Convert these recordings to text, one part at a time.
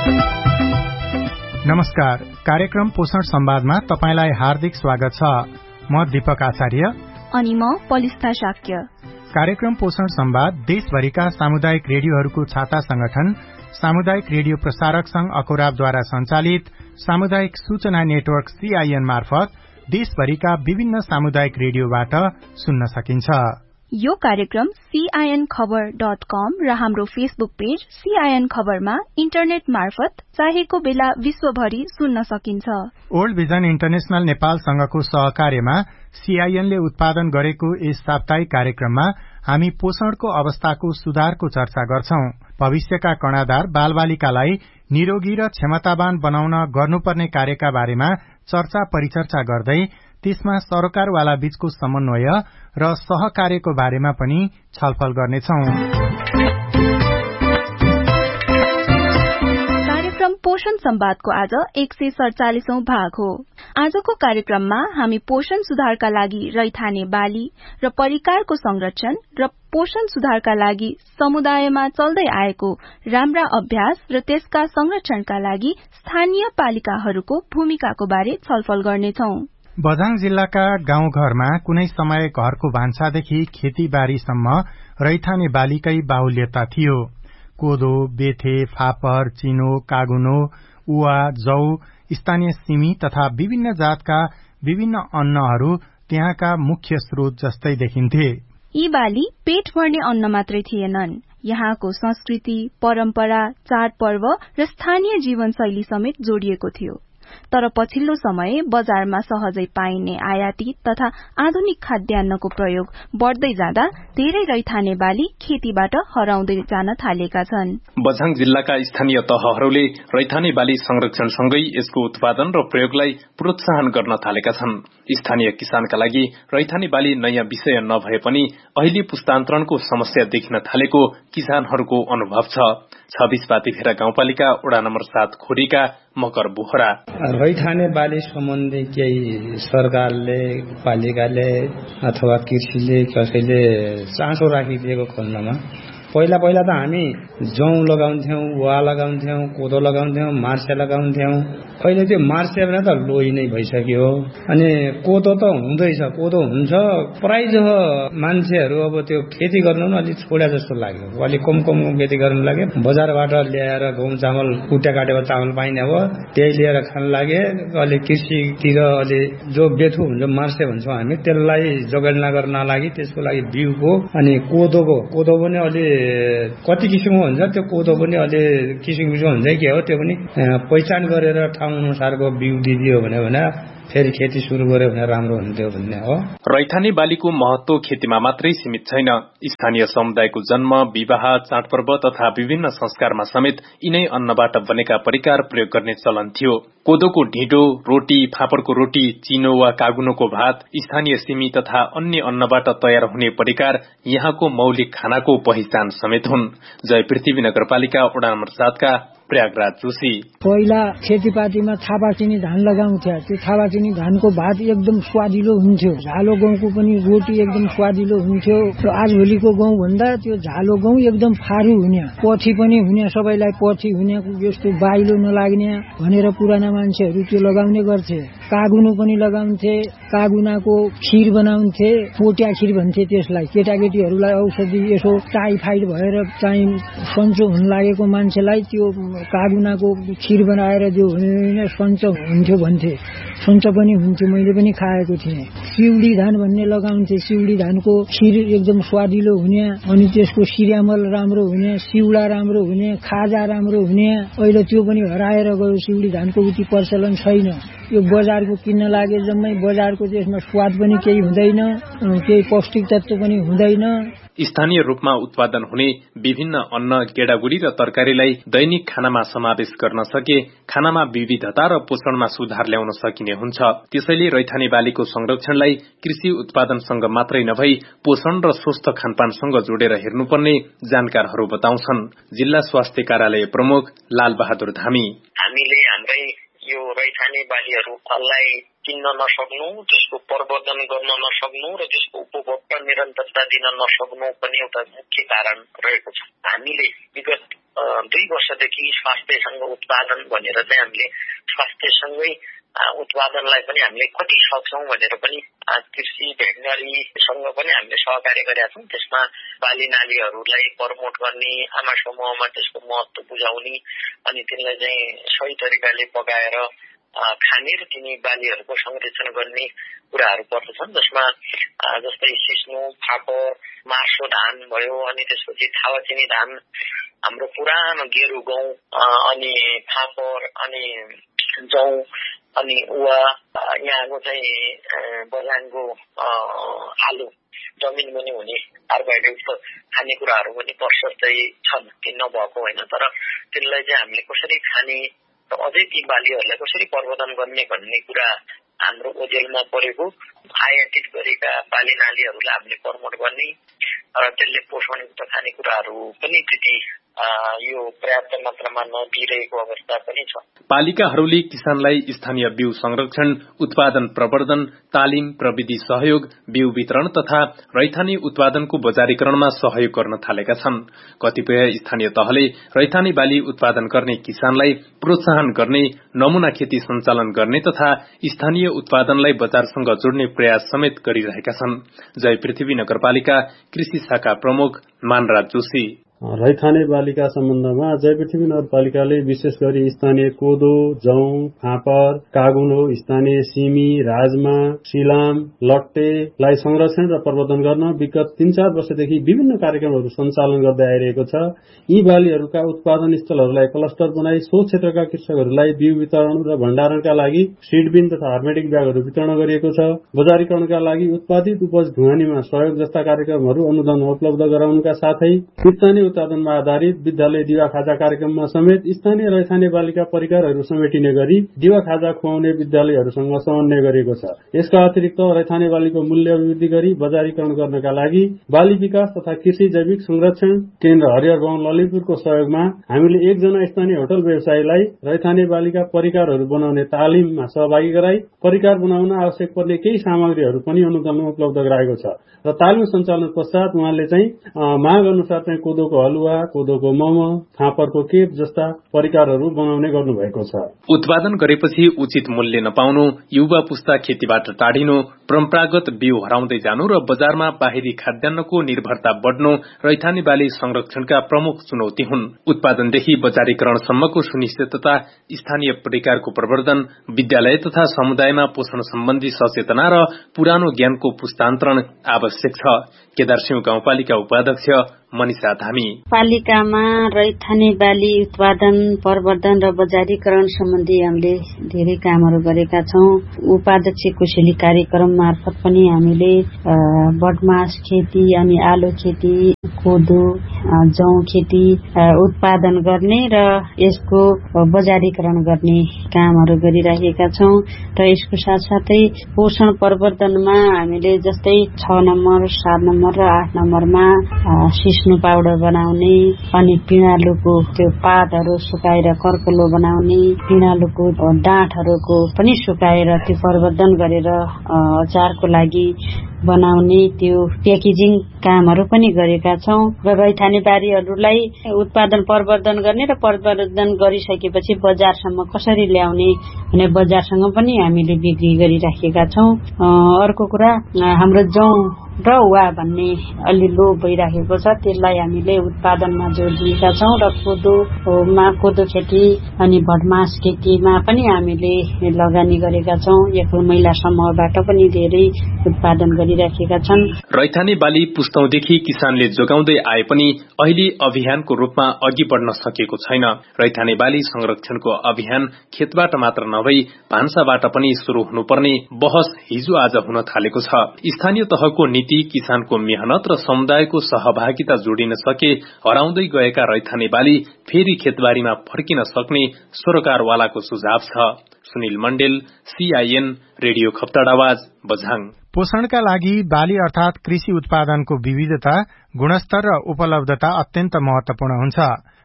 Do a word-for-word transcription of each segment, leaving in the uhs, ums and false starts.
नमस्कार, कार्यक्रम पोषण संवादमा तपाईंलाई हार्दिक स्वागत छ। म दीपक आचार्य अनि म पलिस्था शाक्य। कार्यक्रम पोषण संवाद देशभरिका सामुदायिक रेडियोहरूको छाता संगठन सामुदायिक रेडियो प्रसारक संघ अकोराबद्वारा संचालित सामुदायिक सूचना नेटवर्क सीआईएन मार्फत देशभरिका विभिन्न सामुदायिक रेडियोबाट सुन्न सकिन्छ। यो कार्यक्रम सीआईएन खबर डट कम र हाम्रो फेसबुक पेज सीआईएन खबरमा इन्टरनेट मार्फत चाहेको बेला विश्वभरि सुन्न सकिन्छ। वर्ल्ड भिजन इन्टरनेशनल नेपाल संघको सहकार्यमा सीआईएनले उत्पादन गरेको यस साप्ताहिक कार्यक्रममा हामी पोषणको अवस्थाको सुधारको चर्चा गर्छौं। भविष्यका कणादार बालबालिकालाई निरोगी र क्षमतावान बनाउन गर्नुपर्ने कार्यका बारेमा चर्चा परिचर्चा गर्दै त्यसमा सरकारवाला बीचको समन्वय र सहकार्यको बारेमा पनि छलफल गर्नेछौं। कार्यक्रम पोषण संवादको आज एक सय सड़चालिसौं भाग हो। आजको कार्यक्रममा हामी पोषण सुधारका लागि रैथाने बाली र परिकारको संरक्षण र पोषण सुधारका लागि समुदायमा चल्दै आएको राम्रा अभ्यास र त्यसका संरक्षणका लागि स्थानीय पालिकाहरूको भूमिकाको बारे छलफल गर्नेछौं। बझाङ जिल्लाका गाउँघरमा कुनै समय घरको भान्सादेखि खेतीबारीसम्म रैथाने बालीकै बाहुल्यता थियो। कोदो, बेथे, फापर, चिनो, कागुनो, उवा, जौ, स्थानीय सिमी तथा विभिन्न जातका विभिन्न अन्नहरू त्यहाँका मुख्य स्रोत जस्तै देखिन्थे। यी बाली पेट भर्ने अन्न मात्रै थिएनन्, यहाँको संस्कृति, परम्परा, चाडपर्व र स्थानीय जीवनशैली समेत जोडिएको थियो। तर पछिल्लो समय बजारमा सहजै पाइने आयातित तथा आधुनिक खाद्यान्नको प्रयोग बढ़दै जाँदा धेरै रैथाने बाली खेतीबाट हराउँदै जान थालेका छन्। बझाङ जिल्लाका स्थानीय तहहरूले रैथाने बाली संरक्षणसँगै यसको उत्पादन र प्रयोगलाई प्रोत्साहन गर्न थालेका छन्। स्थानीय किसानका लागि रैथाने बाली नयाँ विषय नभए पनि अहिले पुस्तान्तरणको समस्या देखिन थालेको किसानहरूको अनुभव छ। छब्बीस पातिफेरा गाउँपालिका वडा नम्बर सात खोरीका मकर बोहरा रैथाने बाली सम्बन्धी केही सरकारले, पालिकाले अथवा कृषिले कसैले चासो राखिदिएको खण्डमा पहिला पहिला त हामी जौ लगाउँथ्यौं, वा लगाउँथ्यौं, कोदो लगाउँथ्यौं, मार्से लगाउँथ्यौं। अहिले त्यो मार्से भने त लोही नै भइसक्यो। अनि कोदो त हुँदैछ, कोदो हुन्छ। प्राय जसो मान्छेहरू अब त्यो खेती गर्नु पनि अलिक छोड्या जस्तो लाग्यो। अलिक कम कम खेती गर्नु लाग्यो। बजारबाट ल्याएर गहुँ चामल कुट्या काटेको चामल पाइने हो, त्यही लिएर खान लागे। अलि कृषितिर अलि जो बेथु हुन्छ, मार्से भन्छौँ हामी, त्यसलाई जगेर्ना गर्न लागि त्यसको लागि बिउको अनि कोदोको कोदो पनि अलि कति किसिमको हुन्छ, त्यो कोदो पनि अलि किसिम किसिम हुन्छ कि हो, त्यो पनि पहिचान गरेर ठाउँ अनुसारको बिउ दिदियो भने भने फेरि खेती शुरू गर्यो भने राम्रो हुन्थ्यो भन्ने हो। रैथाने बालीको महत्व खेतीमा मात्रै सीमित छैन। स्थानीय समुदायको जन्म, विवाह, चाडपर्व तथा विभिन्न संस्कारमा समेत यिनै अन्नबाट बनेका परिकार प्रयोग गर्ने चलन थियो। कोदोको ढिँडो, रोटी, फापरको रोटी, चिनो वा कागुनोको भात, स्थानीय सिमी तथा अन्य अन्नबाट तयार हुने परिकार यहाँको मौलिक खानाको पहिचान समेत हुन्। जय पृथ्वी नगरपालिका वडा नम्बर सातका प्रयागराज जोशी पहिला खेतीपातीमा थापाचिनी धान लगाउँथ्यो। त्यो थापाचिनी धानको भात एकदम स्वादिलो हुन्थ्यो। झालो गहुँको पनि रोटी एकदम स्वादिलो हुन्थ्यो। आजभोलिको गहुँ भन्दा त्यो झालो गहुँ एकदम फारू हुने, पथी पनि हुने, सबैलाई पथी हुने, यस्तो बाइलो नलाग्ने भनेर पुराना मान्छेहरू त्यो लगाउने गर्थे। कागुनो पनि लगाउँथे, कागुनाको खीर बनाउँथे, पोट्या खीर भन्थे त्यसलाई। केटाकेटीहरूलाई औषधि यसो टाइफाइड भएर चाहिँ सन्चो हुन लागेको मान्छेलाई त्यो कागुनाको खीर बनाएर दियो भने सन्चो हुन्थ्यो भन्थे। सन्चो पनि हुन्थ्यो, मैले पनि खाएको थिएँ। सिउडी धान भन्ने लगाउँथे, सिउडी धानको खीर एकदम स्वादिलो हुने, अनि त्यसको सिरामल राम्रो हुने, सिउडा राम्रो हुने, खाजा राम्रो हुने। अहिले त्यो पनि हराएर गयो, सिउडी धानको उति प्रचलन छैन। यो बजारको किन्न लागे जम्मै बजारको, त्यसमा स्वाद पनि केही हुँदैन, केही पौष्टिक तत्व पनि हुँदैन। स्थानीय रूपमा उत्पादन हुने विभिन्न अन्न, गेडागुडी र तरकारीलाई दैनिक खानामा समावेश गर्न सके खानामा विविधता र पोषणमा सुधार ल्याउन सकिने हुन्छ। त्यसैले रैथाने बालीको संरक्षणलाई कृषि उत्पादनसँग मात्रै नभई पोषण र स्वस्थ खानपानसँग जोडेर हेर्नुपर्ने जानकारहरू बताउँछन्। जिल्ला स्वास्थ्य कार्यालय प्रमुख लाल बहादुर धामी हामीले हाम्रै यो रैथाने रैथाने बालीहरूलाई किन्न नसक्नु, त्यसको प्रवर्धन गर्न नसक्नु र त्यसको उपभोगमा निरन्तरता दिन नसक्नु पनि एउटा मुख्य कारण रहेको छ। हामीले विगत दुई वर्षदेखि स्वास्थ्यसँग उत्पादन भनेर चाहिँ हामीले स्वास्थ्यसँगै उत्पादनलाई पनि हामीले कति सक्छौं भनेर पनि कृषि भेटनरीसँग पनि हामीले सहकार्य गरेका छौं। त्यसमा बाली नालीहरूलाई प्रमोट गर्ने, आमा समूहमा त्यसको महत्व बुझाउने अनि तिनलाई चाहिँ सही तरिकाले पकाएर खाने र तिनी बालीहरूको संरक्षण गर्ने कुराहरू पर्दछन्, जसमा जस्तै सिस्नो, फापर, मार्सो धान भयो, अनि त्यसपछि थावाचिनी धान, हाम्रो पुरानो गेरु गहुँ, अनि फापर, अनि जौ, अनि उवा, यहाँको चाहिँ बझाङको आलु, जमिन मुनि हुने कार्बोहाइड्रेट खानेकुराहरू पनि प्रशस्तै छन्, कि नभएको होइन। तर त्यसलाई चाहिँ हामीले कसरी खाने र अझै ती बालीहरूलाई कसरी प्रवर्धन गर्ने भन्ने कुरा हाम्रो ओजेलमा परेको, आयातित गरेका बाली नालीहरूलाई हामीले प्रमोट गर्ने र त्यसले पोषणयुक्त खानेकुराहरू पनि त्यति यो पर्याप्त मात्रामा नदिइरहेको अवस्था पनि छ। पालिकाहरूले किसानलाई स्थानीय बिउ संरक्षण, उत्पादन प्रवर्धन, तालिम, प्रविधि सहयोग, बिउ वितरण तथा रैथाने उत्पादनको बजारीकरणमा सहयोग गर्न थालेका छन्। कतिपय स्थानीय तहले रैथाने बाली उत्पादन गर्ने किसानलाई प्रोत्साहन गर्ने, नमूना खेती सञ्चालन गर्ने तथा स्थानीय उत्पादनलाई बजारसँग जोड्ने प्रयास समेत गरिरहेका छन्। जय पृथ्वी नगरपालिका कृषि शाखा प्रमुख मानराज जोशी रैथाने बालीका सम्बन्धमा जय पृथ्वी नगरपालिकाले विशेष गरी स्थानीय कोदो, जौ, फापर, कागुलो, स्थानीय सिमी, राजमा, सिलाम, लट्टेलाई संरक्षण र प्रवर्धन गर्न विगत तीन चार वर्षदेखि विभिन्न कार्यक्रमहरू सञ्चालन गर्दै आइरहेको छ। यी बालीहरूका उत्पादन स्थलहरूलाई क्लस्टर बनाई सो क्षेत्रका कृषकहरूलाई बिउ वितरण र भण्डारणका लागि सिडबिन तथा हर्मेटिक ब्यागहरू वितरण गरिएको छ। बजारीकरणका लागि उत्पादित उपज ढुवानीमा सहयोग जस्ता कार्यक्रमहरू अनुदानमा उपलब्ध गराउनुका साथै स्थानीय उत्पादनमा आधारित विद्यालय दिवा खाजा कार्यक्रममा समेत स्थानीय रैथाने बालीका परिकारहरू समेटिने गरी दिवा खाजा खुवाउने विद्यालयहरूसँग समन्वय गरिएको छ। यसका अतिरिक्त रैथाने बालीको मूल्य अभिवृद्धि गरी बजारीकरण गर्नका लागि बाली विकास तथा कृषि जैविक संरक्षण केन्द्र हरिहर भवन ललितपुरको सहयोगमा हामीले एकजना स्थानीय होटल व्यवसायीलाई रैथाने बालीका परिकारहरू बनाउने तालिममा सहभागी गराई परिकार बनाउन आवश्यक पर्ने केही सामग्रीहरू पनि अनुदानमा उपलब्ध गराएको छ र तालिम सञ्चालन पश्चात उहाँले चाहिँ माग अनुसार चाहिँ कोदोको हलुवा, कोदोको मोमो, फापरको केक जस्ता परिकारहरू बनाउने गर्नुभएको छ। उत्पादन गरेपछि उचित मूल्य नपाउनु, युवा पुस्ता खेतीबाट टाढिनु, परम्परागत बिउ हराउँदै जानु र बजारमा बाहिरी खाद्यान्नको निर्भरता बढ्नु रैथाने बाली संरक्षणका प्रमुख चुनौती हुन्। उत्पादनदेखि बजारीकरणसम्मको सुनिश्चितता, स्थानीय परिकारको प्रवर्धन, विद्यालय तथा समुदायमा पोषण सम्बन्धी सचेतना र पुरानो ज्ञानको पुस्तान्तरण आवश्यक छ। केदारसिंह गाउँपालिका उपाध्यक्ष मनिषा धामी पालिकामा रैथाने बाली उत्पादन, प्रवर्धन र बजारीकरण सम्बन्धी हामीले धेरै कामहरू गरेका छौं। उपाध्यक्ष कुशली कार्यक्रम मार्फत पनि हामीले बटमास खेती अनि आलु खेती, कोदो, जौ खेती उत्पादन गर्ने र यसको बजारीकरण गर्ने कामहरू गरिरहेका छौं र यसको साथसाथै पोषण प्रवर्धनमा हामीले जस्तै छ नम्बर, सात नम्बर र आठ नम्बरमा सिस्नो पाउडर बनाउने अनि पिँडालुको त्यो पातहरू सुकाएर कर्कलो बनाउने, पिँडालुको डाँठहरूको पनि सुकाएर त्यो प्रवर्धन गरेर अचारको लागि बनाउने त्यो प्याकेजिङ कामहरू पनि गरेका छौं र रैथाने बारीहरूलाई उत्पादन प्रवर्धन गर्ने र प्रवर्धन गरिसकेपछि बजारसम्म कसरी ल्याउने भने बजारसँग पनि हामीले बिक्री गरिराखेका छौं। अर्को कुरा हाम्रो जौ र वा भन्ने अलि लो भइराखेको छ, त्यसलाई हामीले उत्पादनमा जोड दिएका छौं र कोदोमा कोदो खेती अनि भटमास खेतीमा पनि हामीले लगानी गरेका छौं। एक महिला समूहबाट पनि धेरै उत्पादन गरिराखेका छन्। रैथाने बाली पुस्तौंदेखि किसानले जोगाउँदै आए पनि अहिले अभियानको रूपमा अघि बढ्न सकेको छैन। रैथाने बाली संरक्षणको अभियान खेतबाट मात्र नभई भान्साबाट पनि शुरू हुनुपर्ने बहस हिजो आज हुन थालेको छ। स्थानीय तहको नीति, किसानको मेहनत र समुदायको सहभागिता जोडिन सके हराउँदै गएका रैथाने बाली फेरि खेतबारीमा फर्किन सक्ने सरकारवालाको सुझाव छ। Sunil मण्डेल, CIN radio Khaptad Bajhang. पोषणका लागि बाली अर्थात कृषि उत्पादनको विविधता, गुणस्तर र उपलब्धता अत्यन्त महत्वपूर्ण हुन्छ।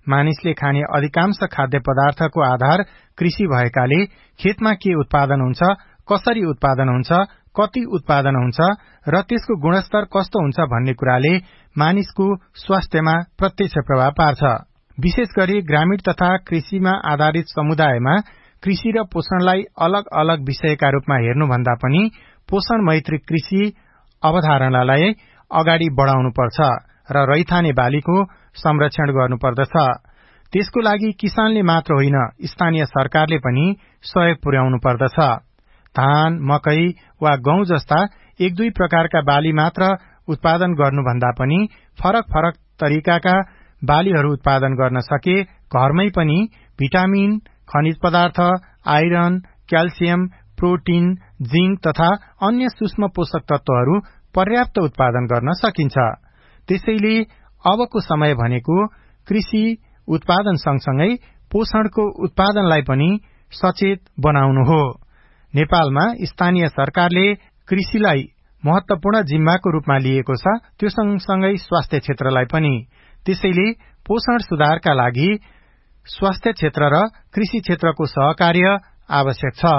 मानिसले खाने अधिकांश खाद्य पदार्थको आधार कृषि भएकाले खेतमा के उत्पादन हुन्छ, कसरी उत्पादन हुन्छ, कति उत्पादन हुन्छ र त्यसको गुणस्तर कस्तो हुन्छ भन्ने कुराले मानिसको स्वास्थ्यमा प्रत्यक्ष प्रभाव पार्छ। विशेष गरी ग्रामीण तथा कृषिमा आधारित समुदायमा कृषि र पोषणलाई अलग अलग विषयका रूपमा हेर्नुभन्दा पनि पोषण मैत्री कृषि अवधारणालाई अगाडि बढ़ाउनुपर्छ र रैथाने बालीको संरक्षण गर्नुपर्दछ। त्यसको लागि किसानले मात्र होइन, स्थानीय सरकारले पनि सहयोग पुर्याउनु पर्दछ। धान, मकै वा गहुँ जस्ता एक दुई प्रकारका बाली मात्र उत्पादन गर्नुभन्दा पनि फरक फरक तरिकाका बालीहरू उत्पादन गर्न सके घरमै पनि भिटामिन, खनिज पदार्थ, आइरन, क्याल्सियम, प्रोटिन, जिंक तथा अन्य सूक्ष्म पोषक तत्वहरू पर्याप्त उत्पादन गर्न सकिन्छ। त्यसैले अबको समय भनेको कृषि उत्पादन सँगसँगै पोषणको उत्पादनलाई पनि सचेत बनाउनु हो। नेपालमा स्थानीय सरकारले कृषिलाई महत्वपूर्ण जिम्माको रूपमा लिएको छ, त्यो सँगसँगै स्वास्थ्य क्षेत्रलाई पनि। त्यसैले पोषण सुधारका लागि स्वास्थ्य क्षेत्र र कृषि क्षेत्रको सहकार्य आवश्यक छ।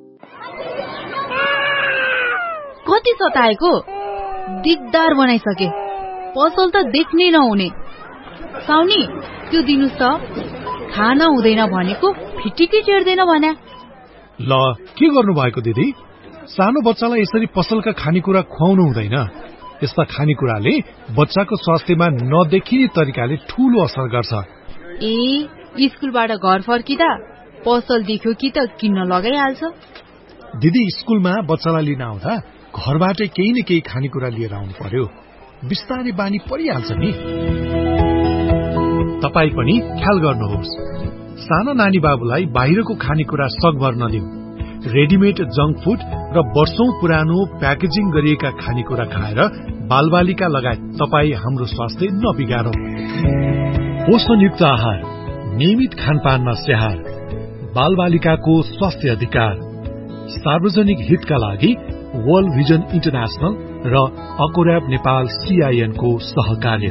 कति सताएको, दिगदार बनाइसके, पसल त देख्नै नहुने। साउनी, त्यो दिनुस् त, खाना हुँदैन भनेको फिटिकै चेर्दैन भन्या। ल, के गर्नु भएको दिदी? सानो बच्चालाई यसरी पसलका खानेकुरा खुवाउनु हुँदैन। यस्ता खानेकुराले बच्चाको स्वास्थ्यमा नदेखिने तरिकाले ठूलो असर गर्छ। ए, स्कुलबाट घर फर्किँदा पसल देख्यो कि त किन्न लगाइहाल्छ। दिदी, स्कुलमा बच्चालाई लिन आउँदा घरबाटै केही न केही खानेकुरा लिएर आउनु पर्यो। बिस्तारै बानी परिहाल्छ नि। तपाई पनि ख्याल गर्नुहोस्, साना नानी बाबुलाई बाहिरको खानेकुरा सकभर नदिऊ। रेडिमेड जंक फुड र वर्षौं पुरानो प्याकेजिङ गरिएका खानेकुरा खाएर बालबालिका लगायत तपाई हाम्रो स्वास्थ्य नबिगारौं। पोषणयुक्त आहार, नियमित खानपानमा स्याहार, बालबालिकाको स्वास्थ्य अधिकार। सार्वजनिक हितका लागि वर्ल्ड भिजन इन्टरनेशनल र अकोर्याब नेपाल सीआईएन को सहकार्य।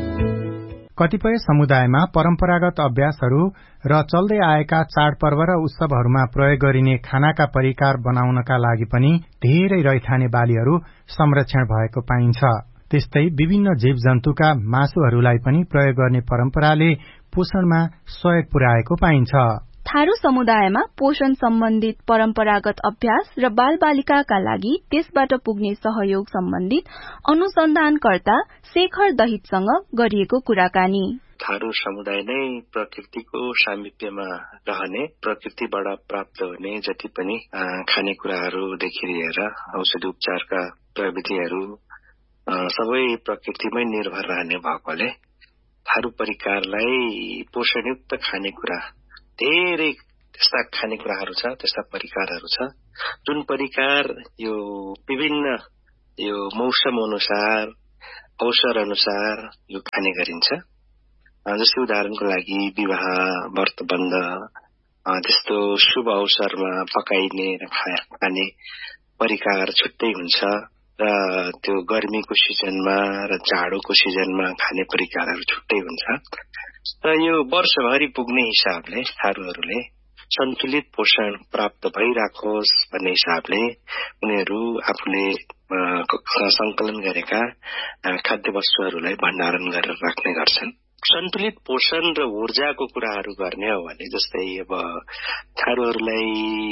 कतिपय समुदायमा परम्परागत अभ्यासहरू र चल्दै आएका चाडपर्व र उत्सवहरूमा प्रयोग गरिने खानाका परिकार बनाउनका लागि पनि धेरै रैथाने बालीहरू संरक्षण भएको पाइन्छ। त्यस्तै विभिन्न जीव जन्तुका मासुहरूलाई पनि प्रयोग गर्ने परम्पराले पोषणमा सहयोग पुर्याएको पाइन्छ। थारू समुदायमा पोषण सम्बन्धित परम्परागत अभ्यास र बालबालिकाका लागि त्यसबाट पुग्ने सहयोग सम्बन्धित अनुसन्धानकर्ता शेखर दहितसँग गरिएको कुराकानी। थारू समुदाय नै प्रकृतिको सामिप्यमा रहने, प्रकृतिबाट प्राप्त हुने जति पनि खानेकुराहरूदेखि लिएर औषधि उपचारका प्रविधिहरू सबै प्रकृतिमै निर्भर रहने भएकोले थारू परिकारलाई पोषणयुक्त खानेकुरा धेरै त्यस्ता खानेकुराहरू छ, त्यस्ता परिकारहरू छ जुन परिकार यो विभिन्न यो मौसम अनुसार, अवसर अनुसार यो खाने गरिन्छ। जस्तै उदाहरणको लागि विवाह, व्रतबन्ध त्यस्तो शुभ अवसरमा पकाइने र खाने परिकार छुट्टै हुन्छ र त्यो गर्मीको सिजनमा र जाडोको सिजनमा खाने परिकारहरू छुट्टै हुन्छ। र यो वर्षभरि पुग्ने हिसाबले थारूहरूले सन्तुलित पोषण प्राप्त भइराखोस् भन्ने हिसाबले उनीहरू आफूले संकलन गरेका खाद्य वस्तुहरूलाई भण्डारण गरेर राख्ने गर्छन्। सन्तुलित पोषण र ऊर्जाको कुराहरू गर्ने हो भने जस्तै अब थारूहरूलाई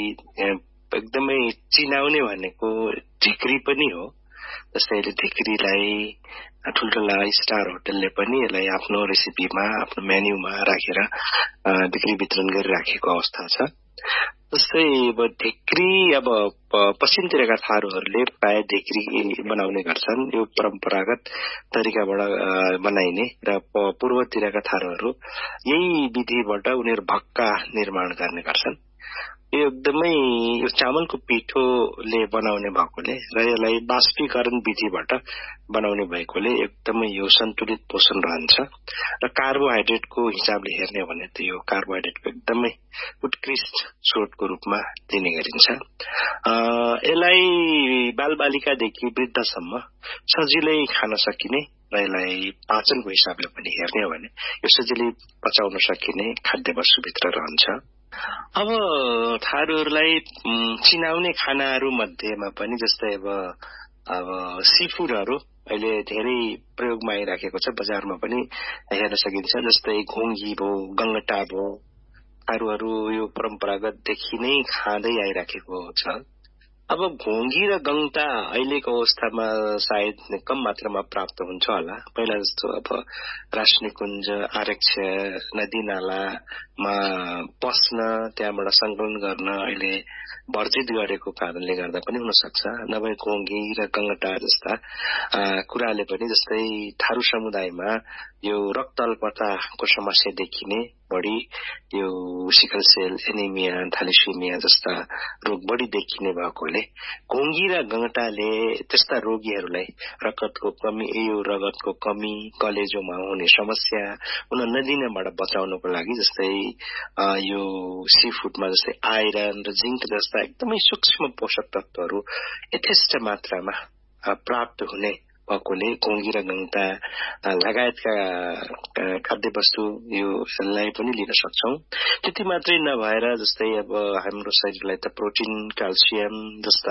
एकदमै चिनाउने भनेको ढिक्री पनि हो। जस्तै ढिक्रीलाई ठुल्ठुला स्टार होटलले पनि यसलाई आफ्नो रेसिपीमा, आफ्नो मेन्यूमा राखेर ढिक्री वितरण गरिराखेको अवस्था छ। जस्तै अब ढिक्री अब पश्चिमतिरका थारूहरूले प्राय ढिक्री बनाउने गर्छन्, यो परम्परागत तरिकाबाट बनाइने, र पूर्वतिरका थारूहरू यही विधिबाट उनीहरू भक्का निर्माण गर्ने गर्छन्। यो एकदमै यो चामलको पिठोले बनाउने भएकोले र यसलाई बाष्पीकरण विधिबाट बनाउने भएकोले एकदमै यो सन्तुलित पोषण रहन्छ र कार्बोहाइड्रेटको हिसाबले हेर्ने हो भने त यो कार्बोहाइड्रेटको एकदमै उत्कृष्ट स्रोतको रूपमा दिने गरिन्छ। यसलाई बालबालिकादेखि वृद्धसम्म सजिलै खान सकिने र यसलाई पाचनको हिसाबले पनि हेर्ने हो भने यो सजिलै पचाउन सकिने खाद्य वस्तुभित्र रहन्छ। अब थारूहरूलाई चिनाउने खानाहरू मध्येमा पनि जस्तै अब अब सी फूडहरू अहिले धेरै प्रयोगमा आइराखेको छ, बजारमा पनि हेर्न सकिन्छ। जस्तै घोङ्गी भयो, गङ्गटा भयो, थारूहरू यो परम्परागतदेखि नै खाँदै आइराखेको छ। अब घोङ्गी र गङ्गटा अहिलेको अवस्थामा सायद कम मात्रामा प्राप्त हुन्छ होला। पहिला जस्तो अब राष्ट्रनिकुञ्ज, आरक्ष, नदी नालामा पस्न, त्यहाँबाट संकलन गर्न अहिले वर्जित गरेको कारणले गर्दा पनि हुन सक्छ। नभए घोङ्गी र गङ्गटा जस्ता कुराले पनि जस्तै थारू समुदायमा यो रक्त अल्पताको समस्या देखिने बढी, यो सिकल सेल एनिमिया, थ्यालेसेमिया जस्ता रोग बढी देखिने भएकोले घोङ्गी र गङ्गटाले त्यस्ता रोगीहरूलाई रगतको कमी, यो रगतको कमी, कलेजोमा हुने समस्या हुन नदिनेबाट बचाउनको लागि जस्तै यो सी फूडमा जस्तै आइरन र जिङ्क जस्ता एकदमै सूक्ष्म पोषक तत्वहरू यथेष्ट मात्रामा प्राप्त हुने भएकोले घोङ्गी र गङ्गटा लगायतका खाद्य वस्तु यो यसलाई पनि लिन सक्छौं। त्यति मात्रै नभएर जस्तै अब हाम्रो शरीरलाई त प्रोटिन, क्याल्सियम जस्ता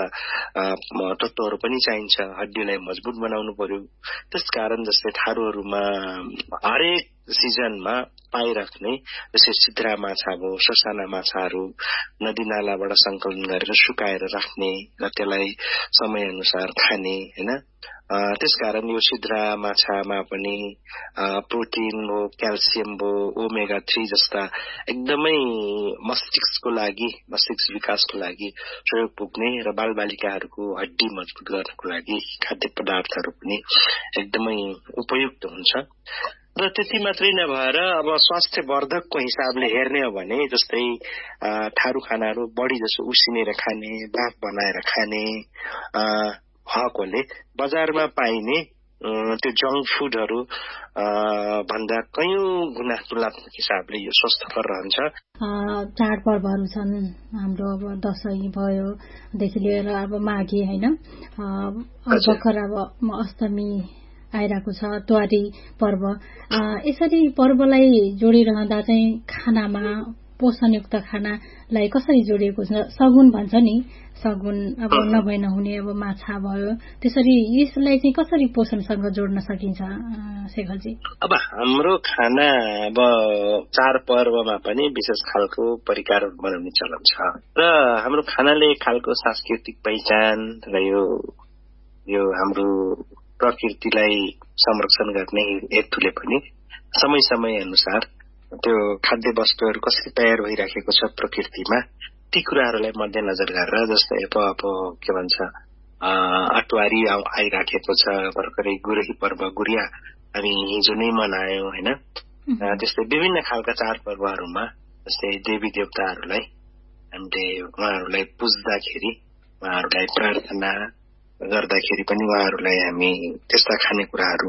तत्वहरू पनि चाहिन्छ, हड्डीलाई मजबुत बनाउनु पर्यो। त्यसकारण जस्तै थारूहरूमा हरेक सिजनमा पाइराख्ने जस्तै सिद्रा माछा भयो, ससाना माछाहरू नदी नालाबाट संकलन गरेर सुकाएर राख्ने र त्यसलाई समय अनुसार खाने हैन। त्यसकारण यो सिद्रा माछामा पनि प्रोटिन हो, क्याल्सियम भयो, ओमेगा थ्री जस्ता एकदमै मस्तिष्कको लागि, मस्तिष्क विकासको लागि सहयोग पुग्ने र बालबालिकाहरूको हड्डी मजबुत गर्नको लागि खाद्य पदार्थहरू पनि एकदमै उपयुक्त हुन्छ। र त्यति मात्रै नभएर अब स्वास्थ्यवर्धकको हिसाबले हेर्ने हो भने जस्तै थारू खानाहरू बढी जसो उसिनेर खाने, भात बनाएर खाने भएकोले बजारमा पाइने त्यो जङ्क फुडहरू भन्दा कयौं गुणा तुलनात्मक हिसाबले यो स्वस्थकर रहन्छ। चाडपर्वहरू छन् हाम्रो, अब दशैं भयो देखि लिएर अब माघे हैन, भर्खर अब अष्टमी आइरहेको छ, द्वारी पर्व। यसरी पर्वलाई जोडिरहँदा चाहिँ खानामा पोषणयुक्त खानालाई कसरी जोडिएको छ? सगुन भन्छ नि, सगुन अब नभए नहुने अब माछा भयो, त्यसरी यसलाई चाहिँ कसरी पोषणसँग जोड्न सकिन्छ शेखरजी? अब हाम्रो खाना अब चाडपर्वमा पनि विशेष खालको परिकार बनाउने चलन छ र हाम्रो खानाले खालको सांस्कृतिक पहिचान र यो यो हाम्रो प्रकृतिलाई संरक्षण गर्ने हेतुले पनि समय समय अनुसार त्यो खाद्य वस्तुहरू कसरी तयार भइराखेको छ प्रकृतिमा ती कुराहरूलाई मध्यनजर गरेर, जस्तै अब अब के भन्छ अटवारी आइराखेको छ, भर्खरै गुरही पर्व गुरिया हामी हिजो नै मनायौं हैन। त्यस्तै विभिन्न खालका चाडपर्वहरूमा जस्तै देवी देवताहरूलाई हामीले उहाँहरूलाई पुज्दाखेरि, उहाँहरूलाई प्रार्थना गर्दाखेरि पनि उहाँहरूलाई हामी त्यस्ता खानेकुराहरू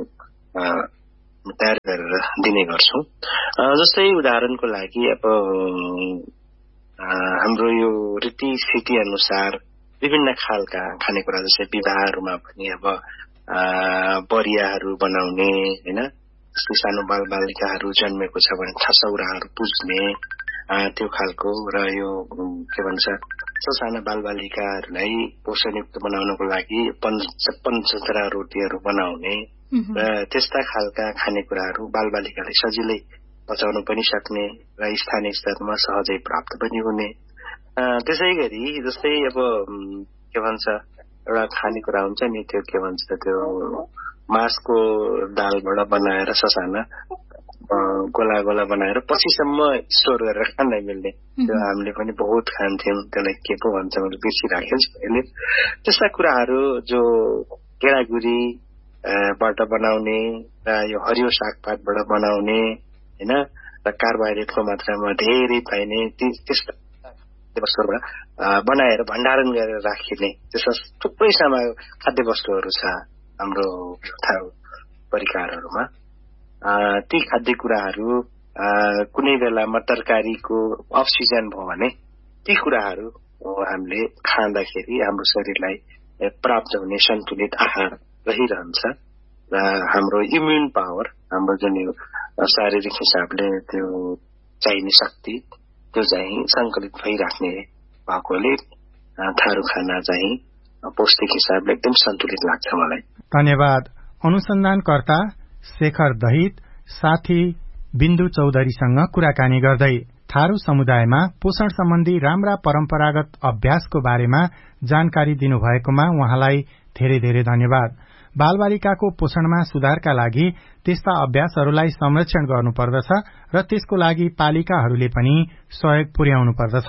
तयार गरेर दिने गर्छौं। जस्तै उदाहरणको लागि अब हाम्रो यो रीतिस्थिति अनुसार विभिन्न खालका खानेकुरा जस्तै विवाहहरूमा पनि अब बरियाहरू बनाउने हैन, जस्तै सानो बालबालिकाहरू जन्मेको छ भने छसौराहरू पुज्ने त्यो खालको, र यो के भन्छ साना बालबालिकाहरूलाई पोषणयुक्त बनाउनको लागि पञ्चतरा रोटीहरू बनाउने र त्यस्ता खालका खानेकुराहरू बालबालिकाले सजिलै पचाउन पनि सक्ने र स्थानीय स्तरमा सहजै प्राप्त पनि हुने। त्यसै गरी जस्तै अब के भन्छ एउटा खानेकुरा हुन्छ नि, त्यो के भन्छ त्यो मासको दालबाट बनाएर ससाना गोला गोला बनाएर पछिसम्म स्टोर गरेर खान मिल्ने, त्यो हामीले पनि बहुत खान्थ्यौं। त्यसलाई के पो भन्छ मैले बिर्सिराखेँ अहिले। त्यस्ता कुराहरू जो केरागुरी बाट बनाउने र यो हरियो सागपातबाट बनाउने हैन, र कार्बोहाइड्रेटको मात्रामा धेरै पाइने त्यस्ता वस्तुहरूबाट बनाएर भण्डारण गरेर राखिने त्यसमा थुप्रै सामग्री खाद्य वस्तुहरू छ हाम्रो परिकारहरूमा। ती खाद्य कुराहरू कुनै बेलामा तरकारीको अफ सिजन भयो भने ती कुराहरू हामीले खाँदाखेरि हाम्रो शरीरलाई प्राप्त हुने सन्तुलित आहार रहिरहन्छ र हाम्रो इम्युन पावर, हाम्रो जुन शारीरिक हिसाबले त्यो चाहिने शक्ति त्यो चाहिँ सङ्कलित भइराख्ने भएकोले थारू खाना चाहिँ पौष्टिक हिसाबले एकदम सन्तुलित लाग्छ मलाई। धन्यवाद। अनुसन्धानकर्ता शेखर दहित साथी बिन्दु चौधरीसँग कुराकानी गर्दै थारू समुदायमा पोषण सम्बन्धी राम्रा परम्परागत अभ्यासको बारेमा जानकारी दिनुभएकोमा उहाँलाई धेरै धेरै धन्यवाद। बालबालिकाको पोषणमा सुधारका लागि त्यस्ता अभ्यासहरूलाई संरक्षण गर्नुपर्दछ र त्यसको लागि पालिकाहरूले पनि सहयोग पुर्याउनु पर्दछ।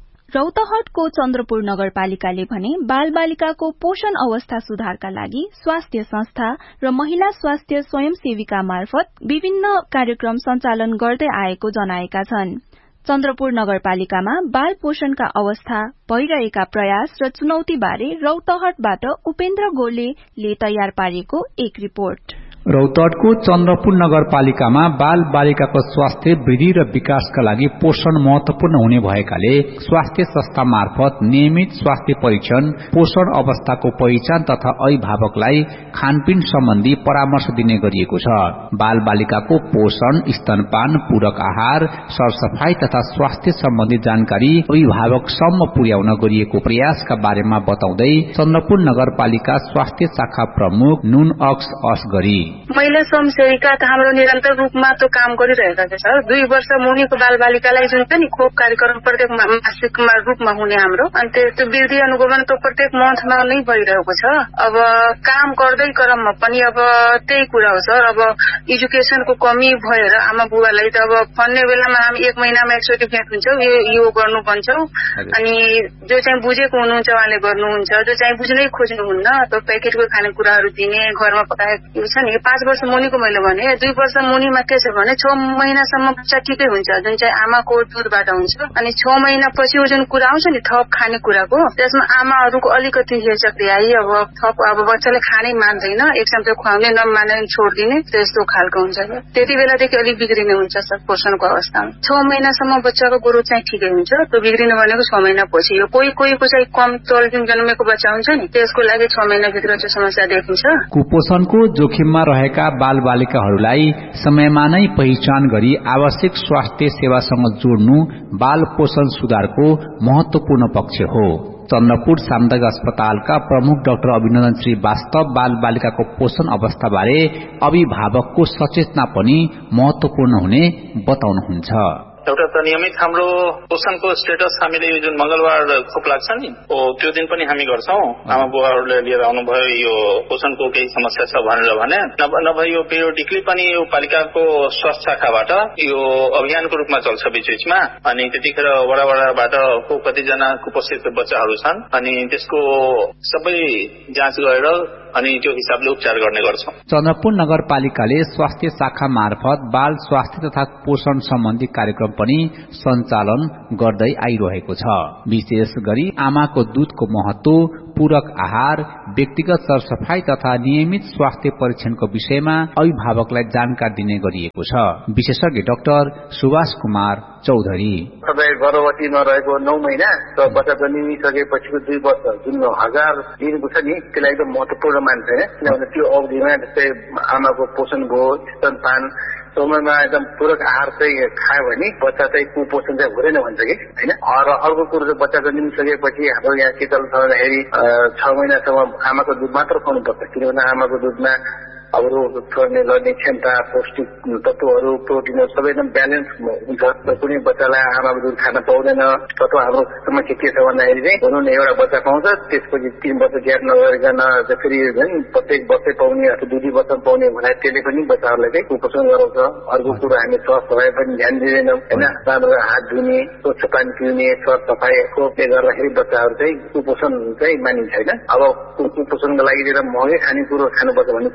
रौतहटको चन्द्रपुर नगरपालिकाले भने बालबालिकाको पोषण अवस्था सुधारका लागि स्वास्थ्य संस्था र महिला स्वास्थ्य स्वयंसेविका मार्फत विभिन्न कार्यक्रम सञ्चालन गर्दै आएको जनाएका छन्। चन्द्रपुर नगरपालिकामा बाल पोषणका अवस्था, भइरहेका प्रयास र चुनौतीबारे रौतहटबाट उपेन्द्र गोलेले तयार पारेको एक रिपोर्ट। रौतहटको चन्द्रपुर नगरपालिकामा बाल बालिकाको स्वास्थ्य वृद्धि र विकासका लागि पोषण महत्वपूर्ण हुने भएकाले स्वास्थ्य संस्था मार्फत नियमित स्वास्थ्य परीक्षण, पोषण अवस्थाको पहिचान तथा अभिभावकलाई खानपिन सम्बन्धी परामर्श दिने गरिएको छ। बाल बालिकाको पोषण, स्तनपान, पूरक आहार, सरसफाई तथा स्वास्थ्य सम्बन्धी जानकारी अभिभावकसम्म पुर्याउन गरिएको प्रयासका बारेमा बताउँदै चन्द्रपुर नगरपालिका स्वास्थ्य शाखा प्रमुख नुन अक्स असगरी महिला स्वयंसेविका त हाम्रो निरन्तर रूपमा त्यो काम गरिरहेका छ सर। दुई वर्ष मुनिको बालबालिकालाई जुन पनि खोप कार्यक्रम प्रत्येक मासिक रूपमा हुने हाम्रो, अनि त्यो वृद्धि अनुगमन त प्रत्येक मन्थमा नै भइरहेको छ। अब काम गर्दै क्रममा पनि अब त्यही कुरा हो सर। अब एजुकेसनको कमी भएर आमा बुवालाई त अब भन्ने बेलामा हामी एक महिनामा एकचोटि भेट हुन्छौँ, यो यो गर्नु भन्छौँ, अनि जो चाहिँ बुझेको हुनुहुन्छ उहाँले गर्नुहुन्छ, जो चाहिँ बुझ्नै खोज्नुहुन्न त्यो प्याकेटको खानेकुराहरू दिने, घरमा पकाएको छ नि। पाँच वर्ष मुनिको मैले भने, दुई वर्ष मुनिमा के छ भने छ महिनासम्म बच्चा ठिकै हुन्छ, जुन चाहिँ आमाको दुधबाट हुन्छ। अनि छ महिना पछि जुन कुरा आउँछ नि थप खाने कुराको, त्यसमा आमाहरूको अलिकति हेरचाह ल्याइ अब थप अब बच्चाले खानै मान्दैन, एक चम्चा खुवाउने नमाने छोडिदिने, त्यस्तो खालको हुन्छ। त्यति बेलादेखि अलिक बिग्रिने हुन्छ सर पोषणको अवस्थामा। छ महिनासम्म बच्चाको ग्रोथ चाहिँ ठिकै हुन्छ, त्यो बिग्रिने भनेको छ महिना पछि। यो कोही कोहीको चाहिँ कम तल जुन जन्मेको बच्चा हुन्छ नि त्यसको लागि छ महिनाभित्र चाहिँ समस्या देखिन्छ। कुपोषणको जोखिममा रहेका बाल बालिकाहरूलाई समयमा नै पहिचान गरी आवश्यक स्वास्थ्य सेवासँग जोड्नु बाल पोषण सुधारको महत्वपूर्ण पक्ष हो। चन्द्रपुर सामुदायिक अस्पतालका प्रमुख डाक्टर अभिनन्दन श्रीवास्तव बाल बालिकाको पोषण अवस्थाबारे अभिभावकको सचेतना पनि महत्वपूर्ण हुने बताउनुहुन्छ। एउटा त नियमित हाम्रो पोषणको स्टेटस हामीले जुन मंगलबार खोप लाग्छ नि हो त्यो दिन पनि हामी गर्छौं। आमा बुवाहरूले लिएर आउनुभयो यो पोषणको केही समस्या छ भनेर भने नभए यो पिरियोडिकली पनि यो पालिकाको स्वास्थ्य शाखाबाट यो अभियानको रूपमा चल्छ बीच बीचमा। अनि त्यतिखेर वडा वडाबाट को कतिजना कुपोषित बच्चाहरू छन् अनि त्यसको सबै जाँच गरेर अनि त्यो हिसाबले उपचार गर्ने गर्छौं। चन्द्रपुर नगरपालिकाले स्वास्थ्य शाखा मार्फत बाल स्वास्थ्य तथा पोषण सम्बन्धी कार्यक्रम पनि सञ्चालन गर्दै आइरहेको छ। विशेष गरी आमाको दूधको महत्व, पूरक आहार, व्यक्तिगत सरसफाई तथा नियमित स्वास्थ्य परीक्षणको विषयमा अभिभावकलाई जानकारी दिने गरिएको छ। विशेषज्ञ डाक्टर सुभाष कुमार चौधरी तपाईँ गर्भवतीमा रहेको नौ महिना र बच्चा जन्मिसकेपछिको दुई वर्ष जुन हजार दिनको छ नि त्यसलाई एकदम महत्वपूर्ण मान्छ किनभने त्यो अवधिमा जस्तै आमाको पोषण भयो, स्तनपान समयमा एकदम पूरक आहार चाहिँ खायो भने बच्चा चाहिँ कुपोषण चाहिँ हुँदैन भन्छ कि होइन। र अर्को कुरो चाहिँ बच्चा जन्मिसकेपछि हाम्रो यहाँ के चल्छ भन्दाखेरि छ महिनासम्म आमाको दुध मात्र खुवाउनुपर्छ किनभने आमाको दुधमा अरू छोड्ने लड्ने क्षमता, पौष्टिक तत्त्वहरू, प्रोटिनहरू सबै एकदम ब्यालेन्स हुन्छ र कुनै बच्चालाई आमाको दुध खान पाउँदैन। अथवा हाम्रो समस्या के छ भन्दाखेरि चाहिँ भनौँ न एउटा बच्चा पाउँछ त्यसपछि तीन वर्ष ग्याप नगरिकन फेरि प्रत्येक वर्षै पाउने अथवा दुई दुई वर्ष पाउने भने त्यसले पनि बच्चाहरूलाई चाहिँ कुपोषण गराउँछ। अर्को कुरो हामी स्वास्थ्य पनि ध्यान दिँदैनौँ होइन। राम्रो हात धुने, स्वच्छ पानी पिउने, स्वास्थ्य सफाईले गर्दाखेरि बच्चाहरू चाहिँ कुपोषण चाहिँ मानिन्छ होइन। अब कुपोषणको लागि महँगै खानेकुरो खानुपर्छ भने कुनै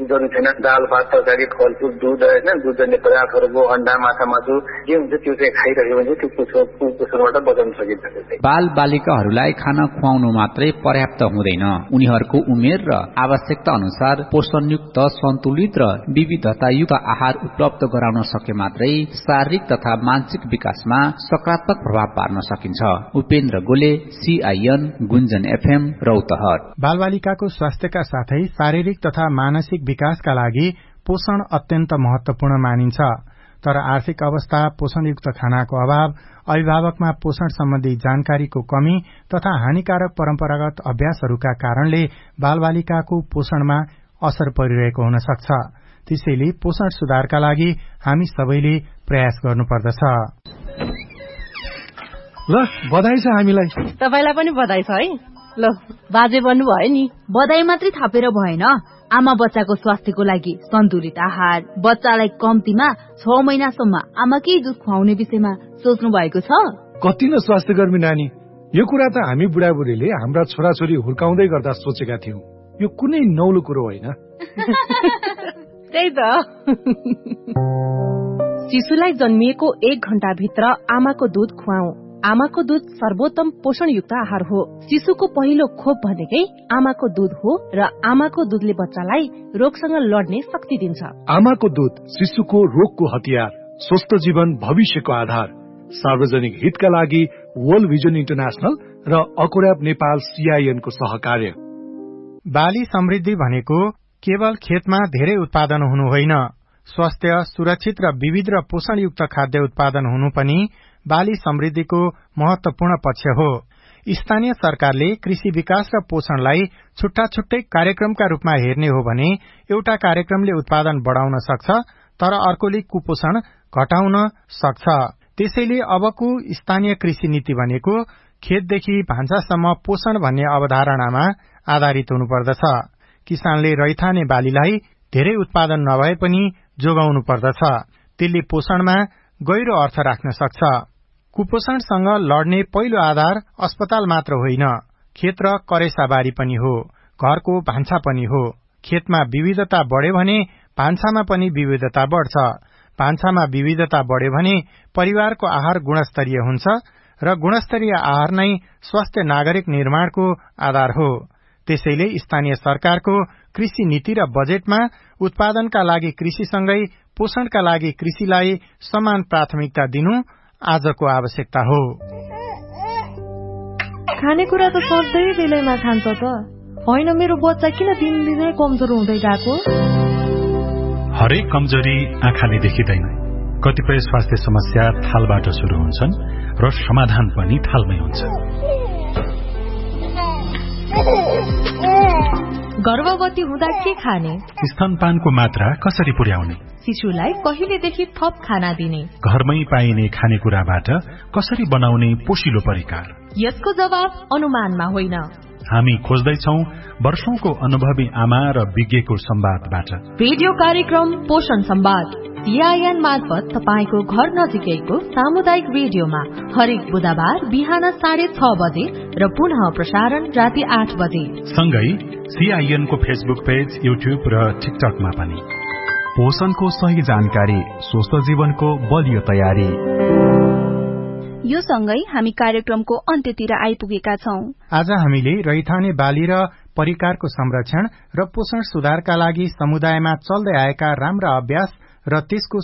गर्नु छैन। दाल भात तरकारी फलफुल दुध होइन दुधजन्य पदार्थहरूको अन्डा माछा मासु जे हुन्छ त्यो चाहिँ खाइरह्यो भने त्यो कुपोषणबाट बचाउन सकिन्छ। बाल बालिकाहरूलाई खाना खुवाउनु मात्रै पर्याप्त हुँदैन, उनीहरूको उमेर र आवश्यकता अनुसार पोषणयुक्त सन्तुलित र विविधतायुक्त आहार उपलब्ध गराउन सके मात्रै शारीरिक तथा मानसिक विकासमा सकारात्मक प्रभाव पार्न सकिन्छ। उपेन्द्र गोले, सीआईएन, गुन्जन एफएम, रौतहट। बालबालिकाको स्वास्थ्यका साथै शारीरिक तथा मानसिक विकासका लागि पोषण अत्यन्त महत्वपूर्ण मानिन्छ। तर आर्थिक अवस्था, पोषणयुक्त खानाको अभाव, अभिभावकमा पोषण सम्बन्धी जानकारीको कमी तथा हानिकारक परम्परागत अभ्यासहरूका कारणले बालबालिकाको पोषणमा असर परिरहेको हुन सक्छ। त्यसैले पोषण सुधारका लागि हामी सबैले प्रयास गर्नुपर्दछ। ल बधाई छ हामीलाई। तपाईलाई पनि बधाई छ है। ल बाजे बन्नु भयो नि। बधाई मात्रै थापेर भएन, आमा बच्चाको स्वास्थ्यको लागि सन्तुलित आहार, बच्चालाई कम्तीमा छ महिनासम्म आमाकै दूध खुवाउने विषयमा सोच्नु भएको छ। कति न स्वास्थ्यकर्मी नानी, यो कुरा त हामी बुढाबुढीले हाम्रा छोराछोरी हुर्काउँदै गर्दा सोचेका थियौं। यो कुनै नौलो कुरो होइन। त्यही त। शिशुलाई जन्मिएको एक घण्टा भित्र आमाको दूध खुवाऊ। आमाको दूध सर्वोत्तम पोषणयुक्त आहार हो। शिशुको पहिलो खोप भनेकै आमाको दूध हो र आमाको दूधले बच्चालाई रोगसँग लड्ने शक्ति दिन्छ। आमाको दूध शिशुको रोगको हतियार, स्वस्थ जीवन भविष्यको आधार। सार्वजनिक हितका लागि वर्ल्ड भिजन इन्टरनेशनल र अकोर्याप नेपाल सीआईएन को सहकार्य। बाली समृद्धि भनेको केवल खेतमा धेरै उत्पादन हुनु होइन, स्वास्थ्य, सुरक्षित र विविध र पोषणयुक्त खाद्य उत्पादन हुनु पनि बाली समृद्धिको महत्वपूर्ण पक्ष हो। स्थानीय सरकारले कृषि विकास र पोषणलाई छुट्टा छुट्टै कार्यक्रमका रूपमा हेर्ने हो भने एउटा कार्यक्रमले उत्पादन बढ़ाउन सक्छ तर अर्कोले कुपोषण घटाउन सक्छ। त्यसैले अबको स्थानीय कृषि नीति भनेको खेतदेखि भान्सासम्म पोषण भन्ने अवधारणामा आधारित हुनुपर्दछ। किसानले रैथाने बालीलाई धेरै उत्पादन नभए पनि जोगाउनु पर्दछ। त्यसले पोषणमा गहिरो अर्थ राख्न सक्छ। कुपोषणसँग लड्ने पहिलो आधार अस्पताल मात्र होइन, खेत र करेसाबारी पनि हो, घरको भान्सा पनि हो। खेतमा विविधता बढ्यो भने भान्सामा पनि विविधता बढ्छ। भान्सामा विविधता बढ्यो भने परिवारको आहार गुणस्तरीय हुन्छ र गुणस्तरीय आहार नै स्वस्थ नागरिक निर्माणको आधार हो। त्यसैले स्थानीय सरकारको कृषि नीति र बजेटमा उत्पादनका लागि कृषिसँगै पोषणका लागि कृषिलाई समान प्राथमिकता दिनु आजको आवश्यकता हो। खानेकुरा त सधैँ बेलैमा खान्छ त होइन, मेरो बच्चा किन दिनदिनै कमजोर हुँदै गएको? हरेक कमजोरी आँखाले देखिँदैन। कतिपय स्वास्थ्य समस्या थालबाट शुरू हुन्छन् र समाधान पनि थालमै हुन्छ। गर्भवती हुँदा के खाने? स्तनपानको मात्रा कसरी पुर्याउने? शिशुलाई कहिलेदेखि थप खाना दिने? घरमै पाइने खानेकुराबाट कसरी बनाउने पोषिलो परिकार? यसको जवाब अनुमानमा होइन। हामी खोज्दैछौ वर्षौंको अनुभवी आमा र विज्ञको संवादबाट। रेडियो कार्यक्रम पोषण संवाद सीआईएन मार्फत तपाईको घर नजिकैको सामुदायिक रेडियोमा हरेक बुधबार बिहान साढे छ बजे र पुनः प्रसारण राति आठ बजे। सँगै सीआईएन को फेसबुक पेज, युट्युब र टिकटकमा पनि। पोषणको सही जानकारी, स्वस्थ जीवनको बलियो तयारी। यो सँगै हामी कार्यक्रमको अन्त्यतिर आइपुगेका छौं। आज हामीले रैथाने बाली र परिकारको संरक्षण र पोषण सुधारका लागि समुदायमा चल्दै आएका राम्रा अभ्यास र त्यसको